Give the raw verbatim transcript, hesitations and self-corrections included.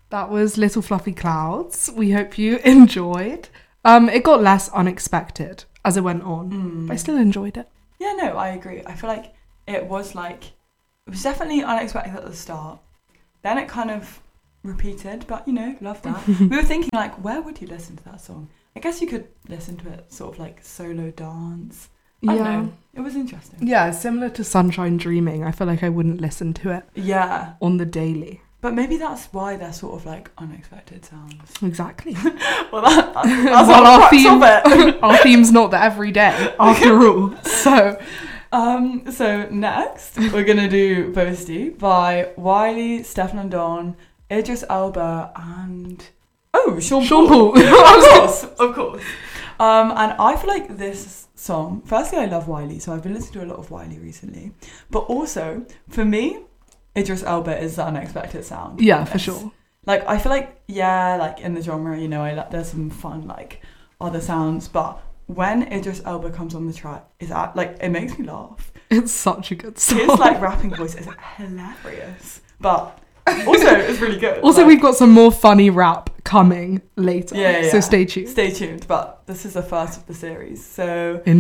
That was Little Fluffy Clouds. We hope you enjoyed. Um, it got less unexpected as it went on, mm. but I still enjoyed it. Yeah, no, I agree. I feel like it was like, it was definitely unexpected at the start. Then it kind of repeated, but you know, love that. We were thinking like, where would you listen to that song? I guess you could listen to it sort of like solo dance. I yeah. don't know. It was interesting. Yeah, similar to Sunshine Dreaming. I feel like I wouldn't listen to it. Yeah. On the daily. But maybe that's why they're sort of like unexpected sounds. Exactly. well, that, that, that's well, our, our theme, of it. Our theme's not the everyday, after all. So, um, so next we're gonna do Boasty by Wiley, Stefan and Don, Idris Elba, and oh, Sean, Sean Paul. Paul. of course, of course. Um, and I feel like this song. Firstly, I love Wiley, so I've been listening to a lot of Wiley recently. But also, for me, Idris Elba is the unexpected sound. Yeah, for sure. Like, I feel like, yeah, like in the genre, you know, I like there's some fun, like, other sounds, but when Idris Elba comes on the track, is that, like, it makes me laugh. It's such a good song. His, like, rapping voice is hilarious, but also it's really good. Also, like, we've got some more funny rap coming later, yeah, yeah, so yeah. stay tuned. Stay tuned, but this is the first of the series, so...